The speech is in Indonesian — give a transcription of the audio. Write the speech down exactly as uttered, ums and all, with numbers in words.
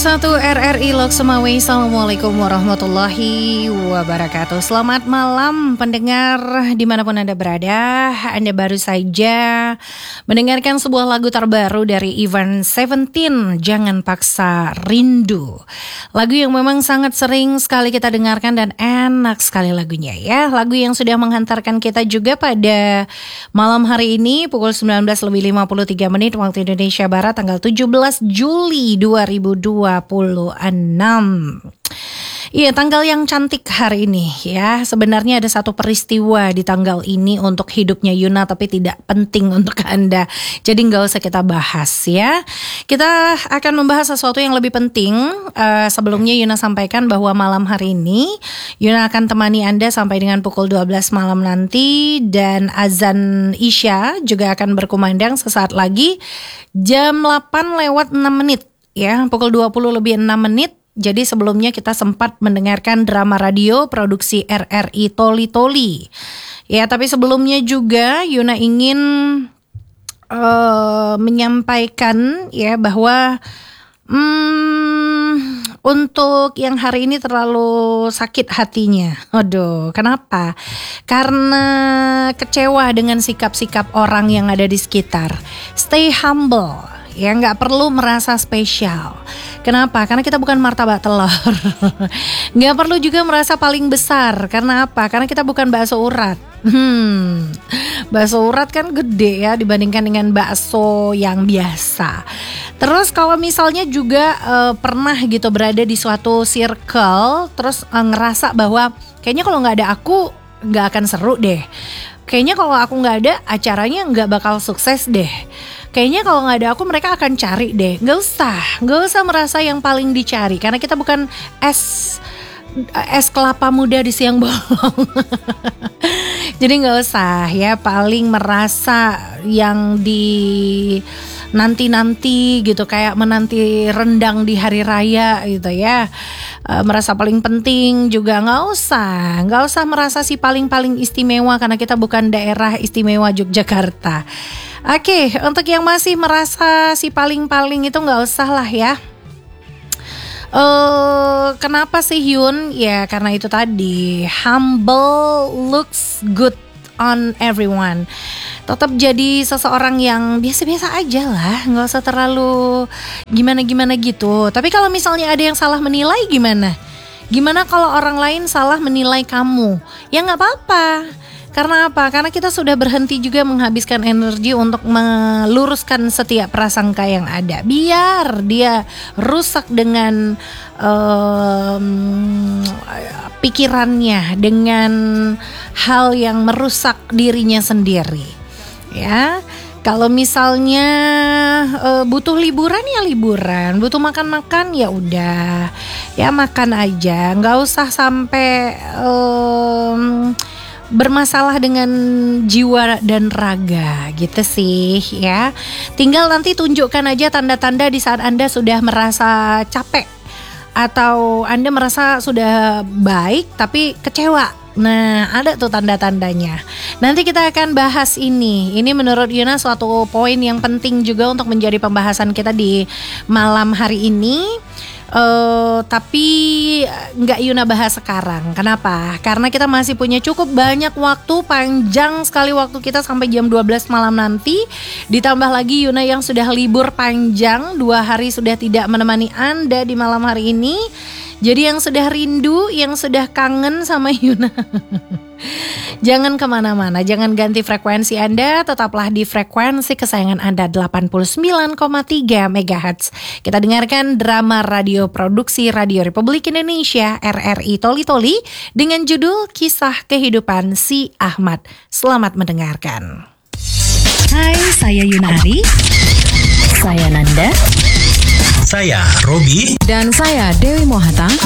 satu R R I Lok Semawe. Assalamualaikum warahmatullahi wabarakatuh. Selamat malam pendengar dimanapun Anda berada. Anda baru saja mendengarkan sebuah lagu terbaru dari Avenged Seventeen, Jangan Paksa Rindu. Lagu yang memang sangat sering sekali kita dengarkan dan enak sekali lagunya ya. Lagu yang sudah menghantarkan kita juga pada malam hari ini pukul sembilan belas lebih lima puluh tiga menit waktu Indonesia Barat, tanggal tujuh belas Juli dua ribu dua puluh enam. Iya, tanggal yang cantik hari ini ya. Sebenarnya ada satu peristiwa di tanggal ini untuk hidupnya Yuna, tapi tidak penting untuk Anda. Jadi nggak usah kita bahas ya. Kita akan membahas sesuatu yang lebih penting. uh, Sebelumnya Yuna sampaikan bahwa malam hari ini Yuna akan temani Anda sampai dengan pukul dua belas malam nanti. Dan azan Isya juga akan berkumandang sesaat lagi jam delapan lewat enam menit ya, pukul dua puluh lebih enam menit. Jadi sebelumnya kita sempat mendengarkan drama radio produksi R R I Toli Toli. Ya, tapi sebelumnya juga Yuna ingin uh, menyampaikan ya bahwa hmm, untuk yang hari ini terlalu sakit hatinya. Aduh, kenapa? Karena kecewa dengan sikap-sikap orang yang ada di sekitar. Stay humble. Ya, nggak perlu merasa spesial. Kenapa? Karena kita bukan martabak telur. Nggak perlu juga merasa paling besar. Karena apa? Karena kita bukan bakso urat. Hmm, bakso urat kan gede ya dibandingkan dengan bakso yang biasa. Terus kalau misalnya juga uh, pernah gitu berada di suatu circle, terus uh, ngerasa bahwa kayaknya kalau nggak ada aku nggak akan seru deh. Kayaknya kalau aku nggak ada acaranya nggak bakal sukses deh. Kayaknya kalau nggak ada aku mereka akan cari deh. Nggak usah, nggak usah merasa yang paling dicari. Karena kita bukan es es kelapa muda di siang bolong. Jadi nggak usah ya paling merasa yang di nanti-nanti gitu, kayak menanti rendang di hari raya gitu ya. E, merasa paling penting juga nggak usah, nggak usah merasa si paling-paling istimewa karena kita bukan daerah istimewa Yogyakarta. Oke, untuk yang masih merasa si paling-paling itu nggak usah lah ya. Uh, kenapa sih Hyun? Ya karena itu tadi, humble looks good on everyone. Tetap jadi seseorang yang biasa-biasa aja lah, nggak usah terlalu gimana-gimana gitu. Tapi kalau misalnya ada yang salah menilai gimana? Gimana kalau orang lain salah menilai kamu? Ya nggak apa-apa. Karena apa? Karena kita sudah berhenti juga menghabiskan energi untuk meluruskan setiap prasangka yang ada. Biar dia rusak dengan um, pikirannya, dengan hal yang merusak dirinya sendiri. Ya, kalau misalnya uh, butuh liburan ya liburan, butuh makan-makan ya udah, ya makan aja. Nggak usah sampai Um, bermasalah dengan jiwa dan raga gitu sih ya. Tinggal nanti tunjukkan aja tanda-tanda di saat Anda sudah merasa capek atau Anda merasa sudah baik tapi kecewa. Nah, ada tuh tanda-tandanya. Nanti kita akan bahas ini. Ini menurut Yuna suatu poin yang penting juga untuk menjadi pembahasan kita di malam hari ini. Uh, tapi nggak Yuna bahas sekarang. Kenapa? Karena kita masih punya cukup banyak waktu, panjang sekali waktu kita sampai jam dua belas malam nanti. Ditambah lagi Yuna yang sudah libur panjang, dua hari sudah tidak menemani Anda di malam hari ini. Jadi yang sudah rindu, yang sudah kangen sama Yuna, jangan kemana-mana, jangan ganti frekuensi Anda, tetaplah di frekuensi kesayangan Anda delapan puluh sembilan koma tiga megahertz. Kita dengarkan drama radio produksi Radio Republik Indonesia R R I Toli Toli dengan judul Kisah Kehidupan Si Ahmad. Selamat mendengarkan. Hai, saya Yunari. Saya Nanda. Saya Robi. Dan saya Dewi Mohata.